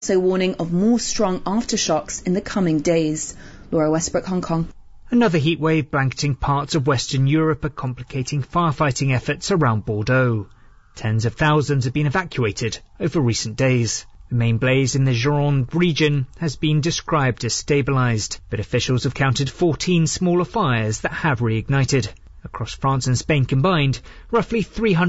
also warning of more strong aftershocks in the coming days. Laura Westbrook, Hong Kong. Another heatwave blanketing parts of Western Europe are complicating firefighting efforts around Bordeaux. Tens of thousands have been evacuated over recent days. The main blaze in the Gironde region has been described as stabilised, but officials have counted 14 smaller fires that have reignited. Across France and Spain combined, roughly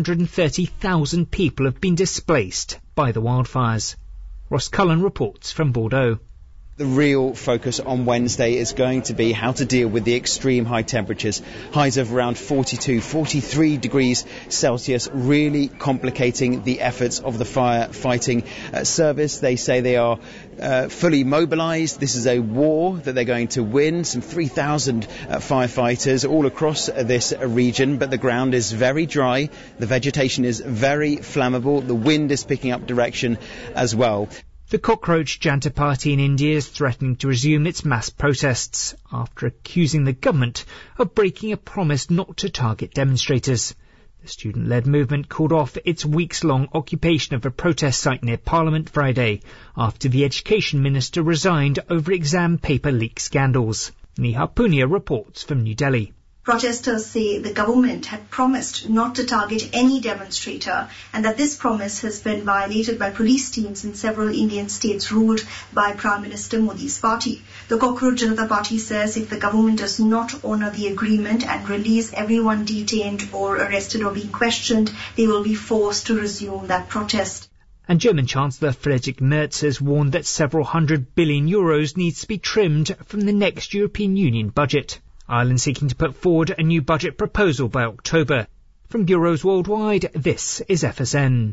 330,000 people have been displaced by the wildfires. Ross Cullen reports from Bordeaux. The real focus on Wednesday is going to be how to deal with the extreme high temperatures, highs of around 42, 43 degrees Celsius, really complicating the efforts of the firefighting service. They say they are fully mobilised. This is a war that they're going to win. Some 3,000 firefighters all across this region, but the ground is very dry. The vegetation is very flammable. The wind is picking up direction as well. The Cockroach Janta Party in India is threatening to resume its mass protests after accusing the government of breaking a promise not to target demonstrators. The student-led movement called off its weeks-long occupation of a protest site near Parliament Friday after the education minister resigned over exam paper leak scandals. Neha Punia reports from New Delhi. Protesters say the government had promised not to target any demonstrator and that this promise has been violated by police teams in several Indian states ruled by Prime Minister Modi's party. The Cockroach Janata Party says if the government does not honour the agreement and release everyone detained or arrested or being questioned, they will be forced to resume that protest. And German Chancellor Friedrich Merz has warned that several €100 billion needs to be trimmed from the next European Union budget. Ireland seeking to put forward a new budget proposal by October. From bureaus worldwide, this is FSN.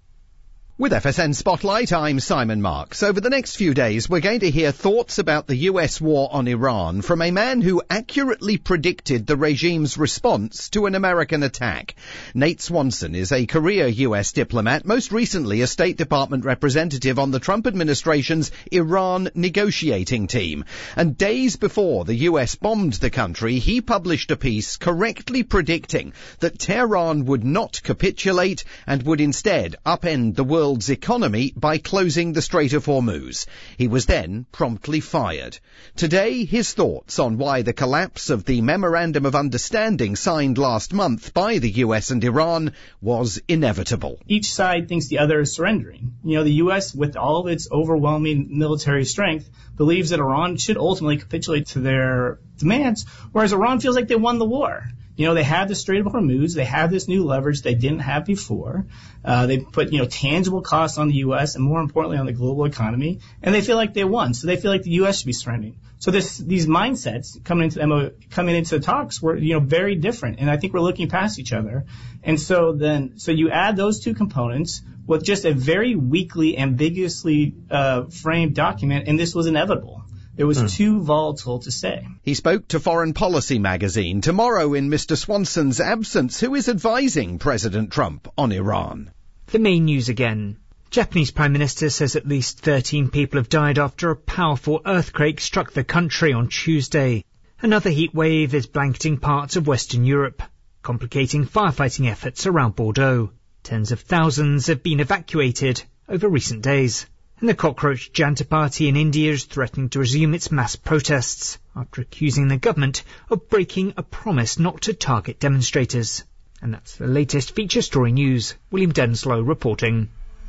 With FSN Spotlight, I'm Simon Marks. Over the next few days, we're going to hear thoughts about the US war on Iran from a man who accurately predicted the regime's response to an American attack. Nate Swanson is a career US diplomat, most recently a State Department representative on the Trump administration's Iran negotiating team. And days before the US bombed the country, he published a piece correctly predicting that Tehran would not capitulate and would instead upend the world's economy by closing the Strait of Hormuz. He was then promptly fired. Today, his thoughts on why the collapse of the Memorandum of Understanding signed last month by the US and Iran was inevitable. Each side thinks the other is surrendering. The US, with all of its overwhelming military strength, believes that Iran should ultimately capitulate to their demands, whereas Iran feels like they won the war. They have the Strait of Hormuz. They have this new leverage they didn't have before. They put, tangible costs on the U.S. and more importantly on the global economy, and they feel like they won. So they feel like the U.S. should be surrendering. So these mindsets coming into the talks were, very different, and I think we're looking past each other. And so you add those two components with just a very weakly, ambiguously framed document, and this was inevitable. It was too volatile to say. He spoke to Foreign Policy magazine. Tomorrow, in Mr. Swanson's absence, who is advising President Trump on Iran? The main news again. Japanese Prime Minister says at least 13 people have died after a powerful earthquake struck the country on Tuesday. Another heat wave is blanketing parts of Western Europe, complicating firefighting efforts around Bordeaux. Tens of thousands have been evacuated over recent days. And the Cockroach Janta Party in India is threatening to resume its mass protests after accusing the government of breaking a promise not to target demonstrators. And that's the latest feature story news. William Denslow reporting.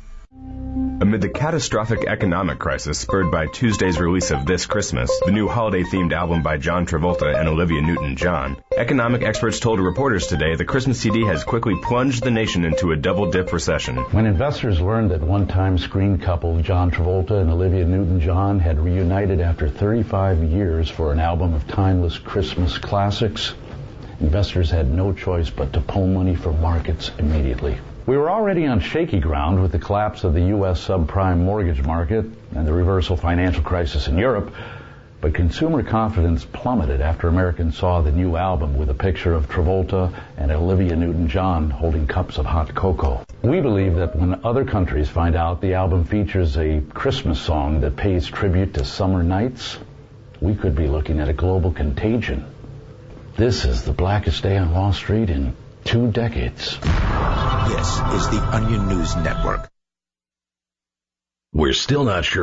Amid the catastrophic economic crisis spurred by Tuesday's release of This Christmas, the new holiday-themed album by John Travolta and Olivia Newton-John, economic experts told reporters today the Christmas CD has quickly plunged the nation into a double-dip recession. When investors learned that one-time screen couple John Travolta and Olivia Newton-John had reunited after 35 years for an album of timeless Christmas classics, investors had no choice but to pull money from markets immediately. We were already on shaky ground with the collapse of the U.S. subprime mortgage market and the reversal financial crisis in Europe, but consumer confidence plummeted after Americans saw the new album with a picture of Travolta and Olivia Newton-John holding cups of hot cocoa. We believe that when other countries find out the album features a Christmas song that pays tribute to summer nights, we could be looking at a global contagion. This is the blackest day on Wall Street in 2 decades. This is the Onion News Network. We're still not sure